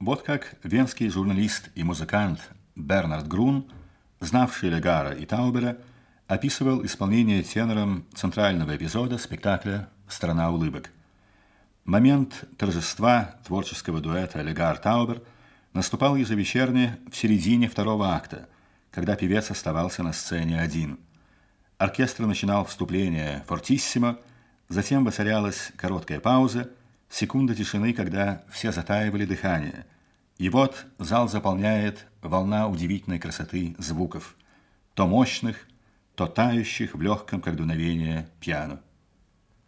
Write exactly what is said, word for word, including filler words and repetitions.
Вот как венский журналист и музыкант Бернард Грун, знавший Легара и Таубера, описывал исполнение тенором центрального эпизода спектакля «Страна улыбок». Момент торжества творческого дуэта Легар-Таубер наступал ежевечерне в середине второго акта, когда певец оставался на сцене один. Оркестр начинал вступление фортиссимо, затем воцарялась короткая пауза, секунда тишины, когда все затаивали дыхание. И вот зал заполняет волна удивительной красоты звуков, то мощных, то тающих в легком, как дуновение, пиано.